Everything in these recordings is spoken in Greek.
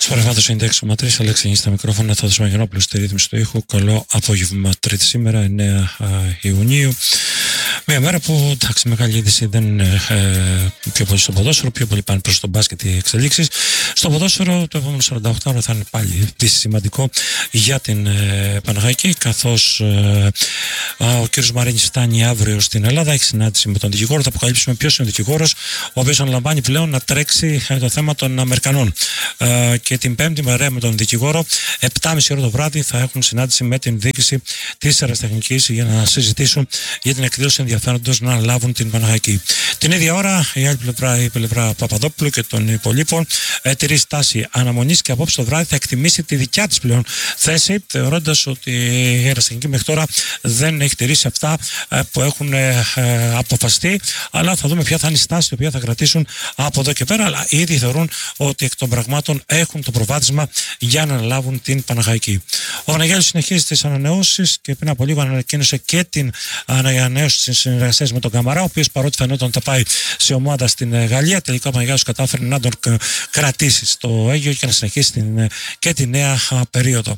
Σπορεφάδο 96,3, Αλέξη στα μικρόφωνα, θα δώσουμε Γενόπουλο στη ρύθμιση του ήχου. Καλό απόγευμα, Τρίτη σήμερα, 9 Ιουνίου. Μια μέρα που, εντάξει, μεγάλη είδηση δεν είναι πιο πολύ στο ποδόσφαιρο, πιο πολύ πάνε προς το μπάσκετ οι εξελίξεις. Στο ποδόσφαιρο, το επόμενο 48 ώρα θα είναι πάλι επίσης σημαντικό για την Παναχαϊκή, καθώς ο κ. Μαρίνης φτάνει αύριο στην Ελλάδα, έχει συνάντηση με τον δικηγόρο. Θα αποκαλύψουμε ποιος είναι ο δικηγόρος, ο οποίος αναλαμβάνει πλέον να τρέξει το θέμα των Αμερικανών. Και την Πέμπτη μέρα με τον δικηγόρο, 7.30 ώρα το βράδυ, θα έχουν συνάντηση με την διοίκηση της Αεραστεχνικής για να συζητήσουν για την εκδήλωση ενδιαφέροντος να αναλάβουν την Παναχαϊκή. Την ίδια ώρα, η άλλη πλευρά, η πλευρά Παπαδόπουλου και των υπολείπων, τηρεί στάση αναμονής και απόψε το βράδυ θα εκτιμήσει τη δικιά της πλέον θέση, θεωρώντας ότι η Αεραστεχνική μέχρι τώρα δεν έχει τηρήσει αυτά που έχουν αποφασιστεί. Αλλά θα δούμε ποια θα είναι η στάση, την οποία θα κρατήσουν από εδώ και πέρα. Αλλά ήδη θεωρούν ότι εκ των πραγμάτων έχουν το προβάδισμα για να αναλάβουν την Παναχαϊκή. Ο Βανεγιάλης συνεχίζει τις ανανεώσεις και πριν από λίγο ανακοίνωσε και την ανανέωση της συνεργασίας με τον Καμαρά, ο οποίος παρότι φαινόταν ότι θα πάει σε ομάδα στην Γαλλία, τελικά ο Βανεγιάλης κατάφερε να τον κρατήσει στο Αίγυο και να συνεχίσει και τη νέα περίοδο.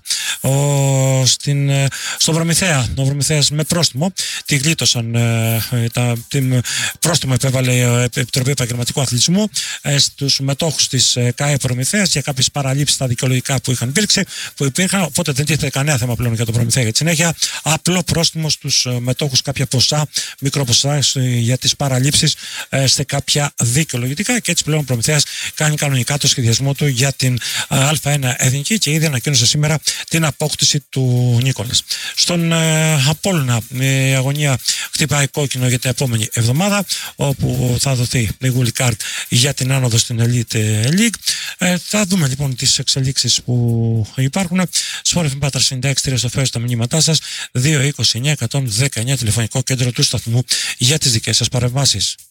Στον Προμηθέα, ο Προμηθέας με πρόστιμο τη γλίτωσαν. Πρόστιμο επέβαλε η Επιτροπή Επαγγελματικού Αθλητισμού στους μετόχους της ΚΑΕ Προμηθέας για κάποιες παραλήψεις στα δικαιολογικά που υπήρχαν. Οπότε δεν τίθεται κανένα θέμα πλέον για τον Προμηθέα για τη συνέχεια. Απλό πρόστιμο στους μετόχους, κάποια ποσά, μικρό ποσά για τις παραλήψεις σε κάποια δικαιολογητικά. Και έτσι πλέον ο Προμηθέας κάνει κανονικά το σχεδιασμό του για την Α1 Εθνική και ήδη ανακοίνωσε σήμερα την απόκτηση του Νίκολας. Στον Απόλλωνα η αγωνία χτυπάει κόκκινο για την επόμενη εβδομάδα, όπου θα δοθεί η Gulli Card για την άνοδο στην Elite League. Θα δούμε λοιπόν τις εξελίξεις που υπάρχουν. Sport FM Πάτρα 96 στο φέρος τα μηνύματά σας, 229 119 τηλεφωνικό κέντρο του σταθμού για τις δικές σας παρεμβάσεις.